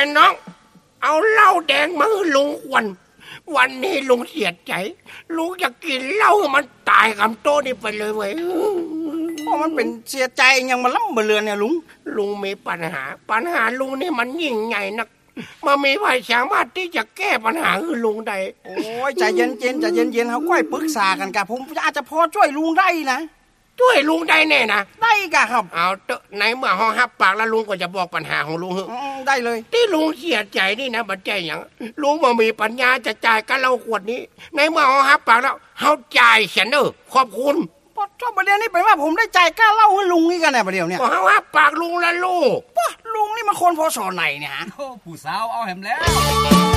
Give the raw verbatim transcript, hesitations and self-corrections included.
น้องเอาเหล้าแดงมาให้ลุงควันวันนี้ลุงเสียใจลุงจะกินเหล้ามันตายคำโตนี่ไปเลยเว้ยเพราะมันเป็นเสียใจยังมาล้ำมาเลือนเนี่ยลุงลุงมีปัญหาปัญหาลุงนี่มันยิ่งใหญ่นักมามีใครสามารถที่จะแก้ปัญหาคือลุงได้โอ้ยใจเย็นเย็นใจเย็นเย็นเขาค่อยปรึกษากันกับผมอาจจะพอช่วยลุงได้นะช่วยลุงได้แน่นะได้กะครับเอาเตอะในเมื่อห้องฮับปากแล้วลุงก็จะบอกปัญหาของลุงเหรอได้เลยที่ลุงเสียใจนี่นะบัดใจอย่างลุงมามีปัญญาจะจ่ายกันเหล้าขวดนี้ในเมื่อห้องฮับปากแล้วเขาจ่ายเสียเนอขอบคุณพอชอบประเด็นนี้ไปว่าผมได้จ่ายค่าเหล้าให้ลุงนี่กันแน่ประเดี๋ยวเนี่ยก็ห้องฮับปากลุงละลูกลุงนี่มันคนพอสอนไหนเนี่ยฮะผู้สาวเอาแหมแล้ว